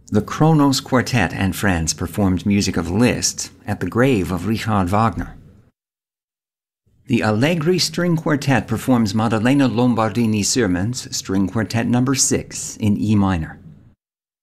The Kronos Quartet and friends performed music of Liszt at the grave of Richard Wagner. The Allegri String Quartet performs Maddalena Lombardini-Sirman's String Quartet No. 6 in E minor.